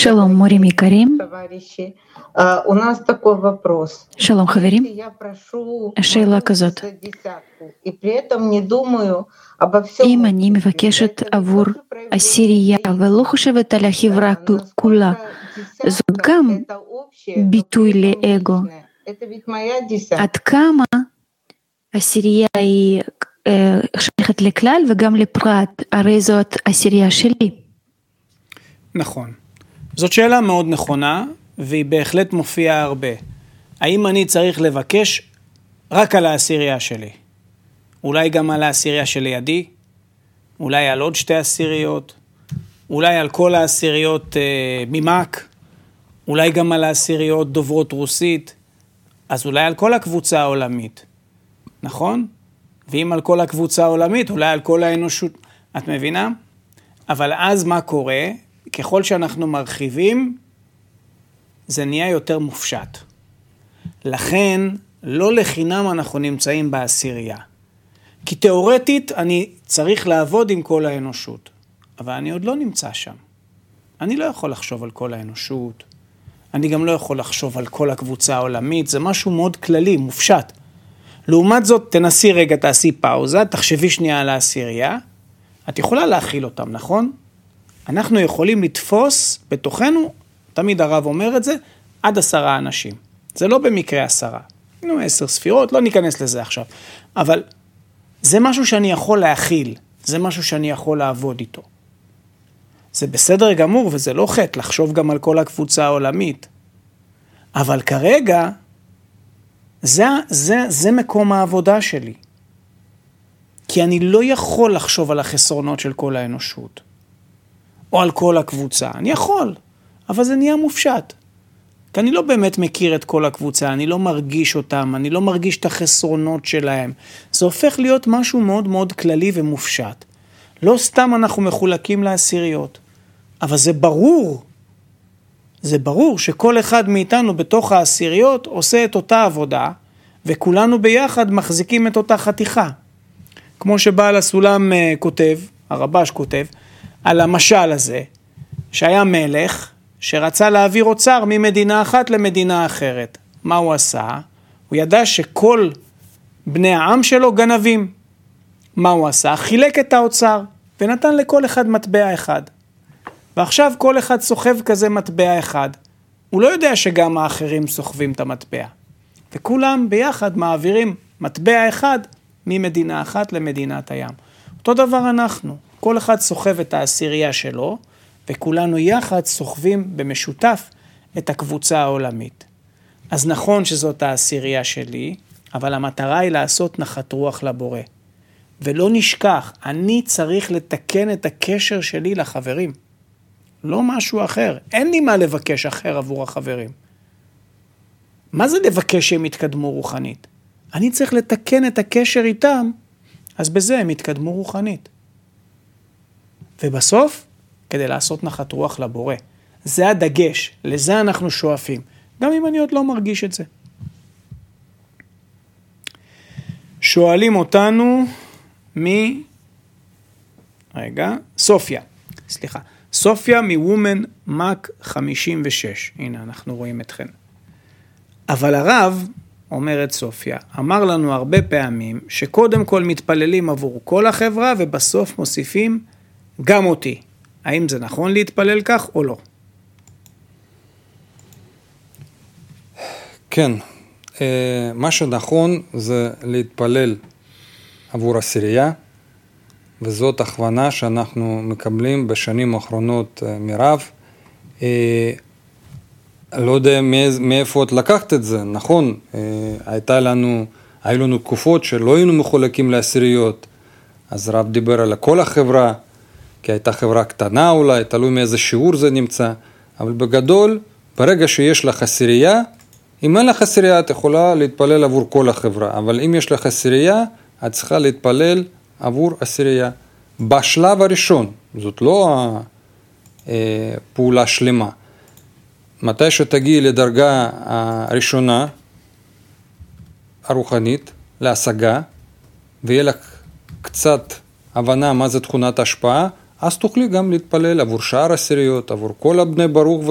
שלום מורים יקרים, שלום חברים, השאלה כזאת, אם אני מבקשת עבור עשירייה ולא חושבת על החברה כולה, זאת גם ביטוי לאגו. עד כמה עשירייה היא שייכת לכלל וגם לפרט, הרי זאת עשירייה שלי. נכון. זאת שאלה מאוד נכונה, והיא בהחלט מופיעה הרבה. האם אני צריך לבקש רק על העשירייה שלי? אולי גם על העשירייה שלידי? אולי על עוד 2 עשיריות? אולי על כל העשיריות ממק? אולי גם על העשיריות דוברות רוסית? אז אולי על כל הקבוצה העולמית. נכון? ואם על כל הקבוצה העולמית, אולי על כל האנושות. את מבינה? אבל אז מה קורה? ככל שאנחנו מרחיבים, זה נהיה יותר מופשט. לכן, לא לחינם אנחנו נמצאים בעשירייה. כי תיאורטית אני צריך לעבוד עם כל האנושות, אבל אני עוד לא נמצא שם. אני לא יכול לחשוב על כל האנושות, אני גם לא יכול לחשוב על כל הקבוצה העולמית, זה משהו מאוד כללי, מופשט. לעומת זאת, תנסי רגע, תעשי פאוזה, תחשבי שנייה על העשירייה, את יכולה להכיל אותם, נכון? אנחנו יכולים לתפוס בתוכנו, תמיד הרב אומר את זה, עד 10 אנשים. זה לא במקרה 10. 10 ספירות, לא ניכנס לזה עכשיו. אבל זה משהו שאני יכול להכיל, זה משהו שאני יכול לעבוד איתו. זה בסדר גמור וזה לא חטא לחשוב גם על כל הקבוצה העולמית. אבל כרגע, זה מקום העבודה שלי. כי אני לא יכול לחשוב על החסרונות של כל האנושות. או על כל הקבוצה. אני יכול, אבל זה נהיה מופשט. כי אני לא באמת מכיר את כל הקבוצה, אני לא מרגיש אותם, אני לא מרגיש את החסרונות שלהם. זה הופך להיות משהו מאוד מאוד כללי ומופשט. לא סתם אנחנו מחולקים לעשיריות, אבל זה ברור שכל אחד מאיתנו בתוך העשיריות עושה את אותה עבודה, וכולנו ביחד מחזיקים את אותה חתיכה. כמו שבעל הסולם כותב, הרבש כותב, על המשל הזה, שהיה מלך שרצה להעביר אוצר ממדינה אחת למדינה אחרת. מה הוא עשה? הוא ידע שכל בני העם שלו גנבים. מה הוא עשה? חילק את האוצר ונתן לכל אחד מטבע אחד. ועכשיו כל אחד סוחב כזה מטבע אחד. הוא לא יודע שגם האחרים סוחבים את המטבע. וכולם ביחד מעבירים מטבע אחד ממדינה אחת למדינת הים. אותו דבר אנחנו. כל אחד סוחב את העשירייה שלו, וכולנו יחד סוחבים במשותף את הקבוצה העולמית. אז נכון שזאת העשירייה שלי, אבל המטרה היא לעשות נחת רוח לבורא. ולא נשכח, אני צריך לתקן את הקשר שלי לחברים. לא משהו אחר. אין לי מה לבקש אחר עבור החברים. מה זה לבקש שהם יתקדמו רוחנית? אני צריך לתקן את הקשר איתם, אז בזה הם יתקדמו רוחנית. ובסוף, כדי לעשות נחת רוח לבורא. זה הדגש, לזה אנחנו שואפים. גם אם אני עוד לא מרגיש את זה. שואלים אותנו סופיה מוומן מק 56. הנה, אנחנו רואים אתכן. אבל הרב, אומרת סופיה, אמר לנו הרבה פעמים, שקודם כל מתפללים עבור כל החברה, ובסוף מוסיפים גם אותי. האם זה נכון להתפלל כך או לא? כן, מה שנכון זה להתפלל עבור עשירייה, וזאת הכוונה שאנחנו מקבלים בשנים האחרונות מרב. לא יודע מאיפה את לקחת את זה, נכון, היו לנו תקופות שלא היינו מחולקים לעשיריות, אז רב דיבר על כל החברה, כי הייתה חברה קטנה אולי, תלוי מאיזה שיעור זה נמצא, אבל בגדול, ברגע שיש לך עשירייה, אם אין לך עשירייה, את יכולה להתפלל עבור כל החברה, אבל אם יש לך עשירייה, את צריכה להתפלל עבור עשירייה. בשלב הראשון, זאת לא פעולה שלמה. מתי שתגיעי לדרגה הראשונה, הרוחנית, להשגה, ויהיה לך קצת הבנה מה זה תכונת השפעה, אז תוכלי גם להתפלל עבור שאר עשיריות, עבור כל הבני ברוך